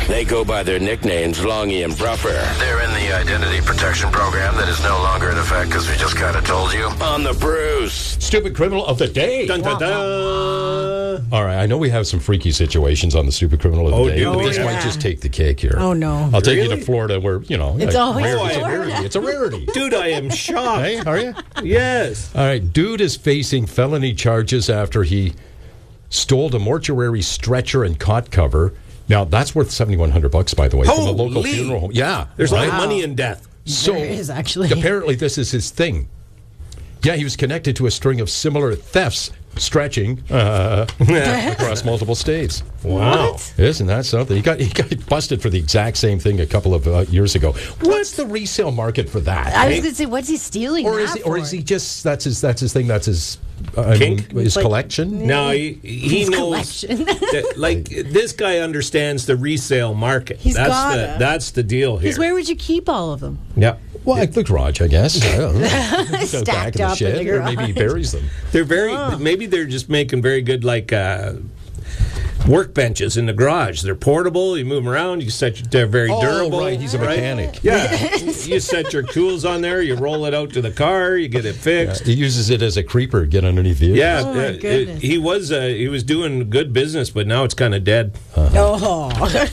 They go by their nicknames, Longy and Bruffer. They're in the identity protection program that is no longer in effect because we just kind of told you. On the Bruce. Stupid criminal of the day. Dun, dun, dun. All right, I know we have some freaky situations on the stupid criminal of the day, but this might just take the cake here. Oh, no. I'll take you to Florida where, It's always Florida. It's a rarity. Dude, I am shocked. Hey, are you? Yes. All right, dude is facing felony charges after he stole a mortuary stretcher and cot cover. Now, that's worth $7,100, by the way, from a local Holy. funeral home. Yeah. There's a lot of money in death. So, There is, actually. apparently this is his thing. Yeah, he was connected to a string of similar thefts stretching across multiple states. Wow. Isn't that something? He got busted for the exact same thing a couple of years ago. What's the resale market for that? I was going to say, what's he stealing Or is he just that's his thing? That's his his collection. No, he knows. That, like, this guy understands the resale market. That's the deal here. Because where would you keep all of them? Yeah. Well, like the garage, I guess. I don't know. Stacked up in the or maybe he garage. buries them. They're maybe they're just making very good, like, workbenches in the garage. They're portable. You move them around. They're very durable. Right. He's a mechanic. Yeah. You set your tools on there. You roll it out to the car. You get it fixed. He uses it as a creeper to get underneath vehicles. Yeah, Oh, my goodness. he was doing good business, but now it's kind of dead. Oh.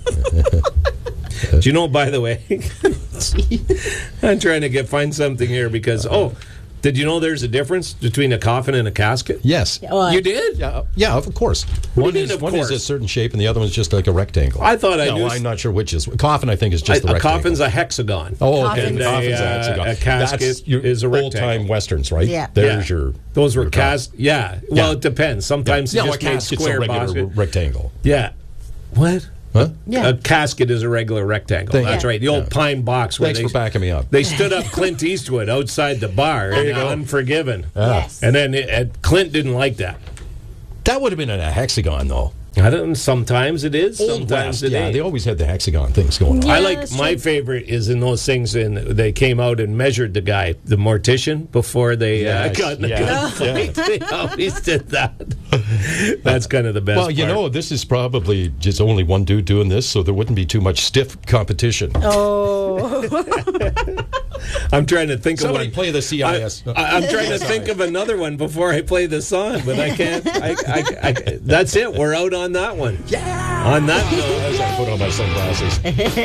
Do you know, by the way, I'm trying to find something here because, did you know there's a difference between a coffin and a casket? Yes. You did? Yeah, of course. One is a certain shape, and the other one's just like a rectangle. I thought I knew. I'm not sure which is. Coffin, I think, is just a A rectangle. coffin's a hexagon. Oh, okay. And The coffin's a hexagon. a casket That's your is a rectangle. old-time westerns, right? Yeah. There's your. Those were your cast. Yeah. Well, it depends. Sometimes Yeah. they No, a just made casket's a square regular boxes. rectangle. Yeah. What? Huh? Yeah. A casket is a regular rectangle. Thank That's you. right. The old pine box. Where Thanks for backing me up. They stood up Clint Eastwood outside the bar in Unforgiven. Yes. And then Clint didn't like that. That would have been a hexagon, though. I don't. Sometimes it is. Sometimes it yeah, ain't. they always had the hexagon things going on. Yeah, I like that's my true. favorite is in those things, and they came out and measured the guy, the mortician, before they Yes, got in a yeah, gunfight. They always did that. That's kind of the best. Well, you part. know, this is probably just only one dude doing this, so there wouldn't be too much stiff competition. Oh. I'm trying to think Somebody of one. play the CIS. I'm trying to think of another one before I play the song, but I can't. That's it. We're out on that one. Yeah! On that note. As I put on my sunglasses.